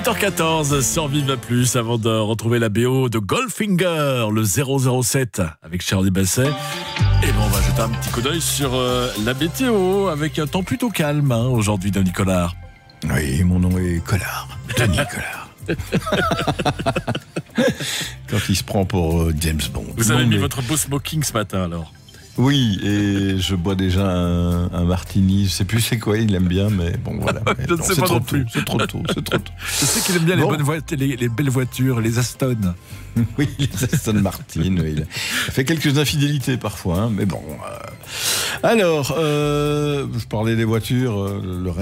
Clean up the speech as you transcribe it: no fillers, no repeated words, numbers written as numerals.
8h14 sur Vive Plus avant de retrouver la BO de Goldfinger, le 007 avec Charlie Basset. Et bon, on va jeter un petit coup d'œil sur la météo avec un temps plutôt calme aujourd'hui de Nicolas. Oui, mon nom est Collard. Denis Collard. Quand il se prend pour James Bond. Vous avez mis votre beau smoking ce matin alors? Oui, et je bois déjà un martini. Je sais plus c'est quoi, il aime bien, mais bon voilà. Je ne sais pas non plus. C'est trop tôt. Je sais qu'il aime bien les belles voitures, les Aston. Oui, les Aston Martin. Oui. Il a fait quelques infidélités parfois, mais bon. Alors, je parlais des voitures. Le